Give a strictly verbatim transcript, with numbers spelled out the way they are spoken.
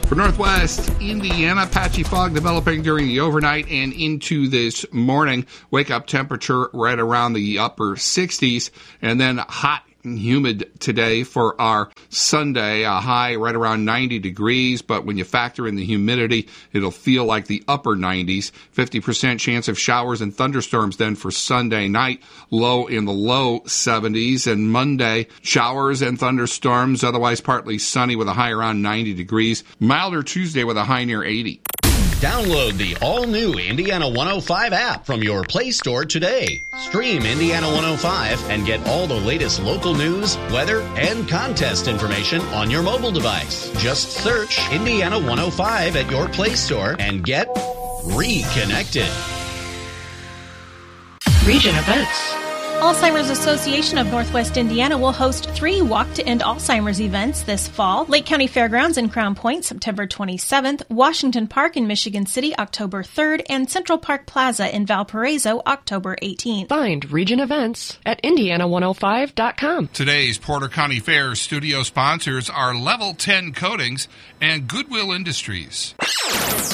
For northwest Indiana, patchy fog developing during the overnight and into this morning. Wake-up temperature right around the upper sixties, and then hot and humid today for our Sunday, a high right around ninety degrees, but when you factor in the humidity, it'll feel like the upper nineties. fifty percent chance of showers and thunderstorms then for Sunday night, low in the low seventies, and Monday, showers and thunderstorms, otherwise partly sunny with a high around ninety degrees. Milder Tuesday with a high near eighty. Download the all-new Indiana one oh five app from your Play Store today. Stream Indiana one oh five and get all the latest local news, weather, and contest information on your mobile device. Just search Indiana one oh five at your Play Store and get reconnected. Region events. Alzheimer's Association of Northwest Indiana will host three Walk to End Alzheimer's events this fall. Lake County Fairgrounds in Crown Point, September twenty-seventh, Washington Park in Michigan City, October third, and Central Park Plaza in Valparaiso, October eighteenth. Find region events at indiana one oh five dot com. Today's Porter County Fair studio sponsors are Level ten Coatings and Goodwill Industries.